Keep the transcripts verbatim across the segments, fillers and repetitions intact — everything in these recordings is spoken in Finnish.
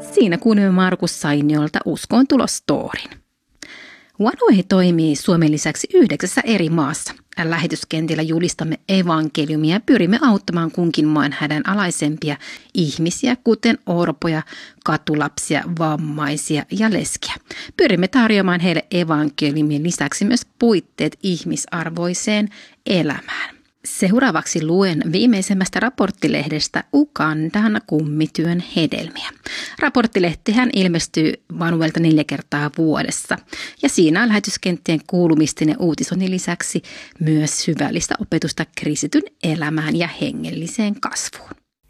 Siinä kuulimme Markus Sainiolta Uskoon tulostoorin. OneWay toimii Suomen lisäksi yhdeksässä eri maassa. Lähetyskentillä julistamme evankeliumia ja pyrimme auttamaan kunkin maan hädänalaisempia ihmisiä, kuten orpoja, katulapsia, vammaisia ja leskiä. Pyrimme tarjoamaan heille evankeliumin lisäksi myös puitteet ihmisarvoiseen elämään. Seuraavaksi luen viimeisemmästä raporttilehdestä Ugandan kummityön hedelmiä. Raporttilehtihän ilmestyy OneWaylta neljä kertaa vuodessa ja siinä on lähetyskenttien kuulumisten ja uutisoinnin lisäksi myös syvällistä opetusta kristityn elämään ja hengelliseen kasvuun.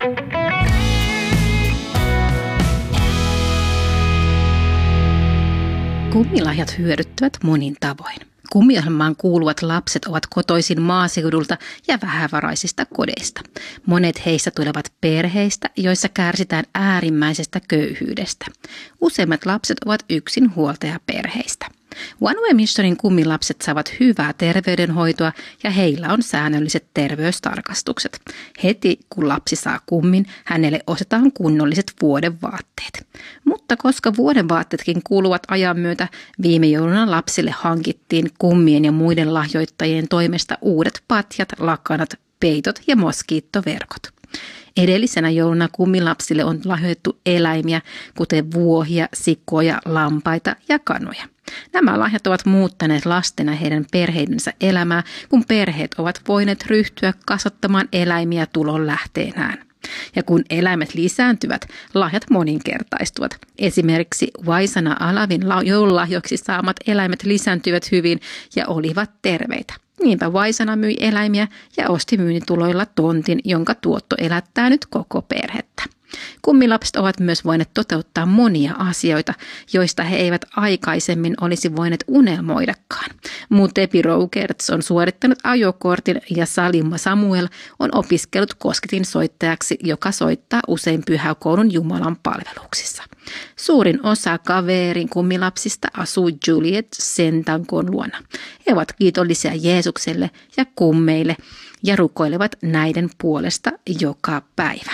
Kummilahjat hyödyttävät monin tavoin. Kummiohjelmaan kuuluvat lapset ovat kotoisin maaseudulta ja vähävaraisista kodeista. Monet heistä tulevat perheistä, joissa kärsitään äärimmäisestä köyhyydestä. Useimmat lapset ovat yksinhuoltajaperheistä. OneWay Missionin kummilapset saavat hyvää terveydenhoitoa ja heillä on säännölliset terveystarkastukset. Heti kun lapsi saa kummin, hänelle ostetaan kunnolliset vuodenvaatteet. Mutta koska vuodenvaatteetkin kuuluvat ajan myötä, viime jouluna lapsille hankittiin kummien ja muiden lahjoittajien toimesta uudet patjat, lakanat, peitot ja moskiittoverkot. Edellisenä jouluna kummilapsille on lahjoitettu eläimiä, kuten vuohia, sikoja, lampaita ja kanoja. Nämä lahjat ovat muuttaneet lasten ja heidän perheidensä elämää, kun perheet ovat voineet ryhtyä kasvattamaan eläimiä tulon lähteenään. Ja kun eläimet lisääntyvät, lahjat moninkertaistuvat. Esimerkiksi Vaisana Alavin joululahjoiksi saamat eläimet lisääntyivät hyvin ja olivat terveitä. Niinpä Vaisana myi eläimiä ja osti myyntituloilla tontin, jonka tuotto elättää nyt koko perhettä. Kummilapset ovat myös voineet toteuttaa monia asioita, joista he eivät aikaisemmin olisi voineet unelmoidakaan. Mutepi Rougerts on suorittanut ajokortin ja Salimma Samuel on opiskellut kosketin soittajaksi, joka soittaa usein pyhäkoulun Jumalan palveluksissa. Suurin osa kaverin kummilapsista asuu Juliet Sentankon luona. He ovat kiitollisia Jeesukselle ja kummeille ja rukoilevat näiden puolesta joka päivä.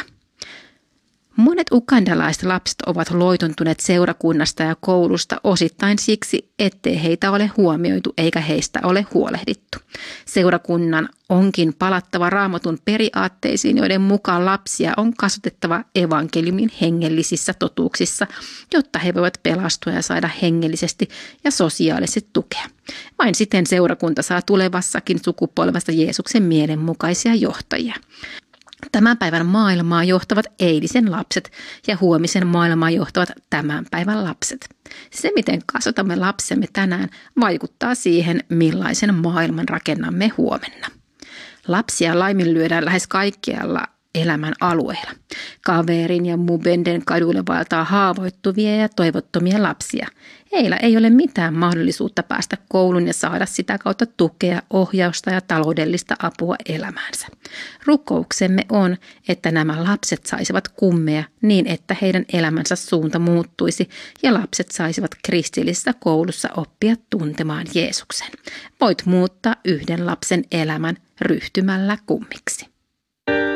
Monet ugandalaiset lapset ovat loitontuneet seurakunnasta ja koulusta osittain siksi, ettei heitä ole huomioitu eikä heistä ole huolehdittu. Seurakunnan onkin palattava Raamatun periaatteisiin, joiden mukaan lapsia on kasvatettava evankeliumin hengellisissä totuuksissa, jotta he voivat pelastua ja saada hengellisesti ja sosiaalisesti tukea. Vain siten seurakunta saa tulevassakin sukupolvesta Jeesuksen mielenmukaisia johtajia. Tämän päivän maailmaa johtavat eilisen lapset ja huomisen maailmaa johtavat tämän päivän lapset. Se, miten kasvatamme lapsemme tänään, vaikuttaa siihen, millaisen maailman rakennamme huomenna. Lapsia laiminlyödään lähes kaikkialla elämän alueilla. Kaverin ja Mubenden kaduille vaeltaa haavoittuvia ja toivottomia lapsia. Heillä ei ole mitään mahdollisuutta päästä kouluun ja saada sitä kautta tukea, ohjausta ja taloudellista apua elämäänsä. Rukouksemme on, että nämä lapset saisivat kummeja niin, että heidän elämänsä suunta muuttuisi ja lapset saisivat kristillisessä koulussa oppia tuntemaan Jeesuksen. Voit muuttaa yhden lapsen elämän ryhtymällä kummiksi.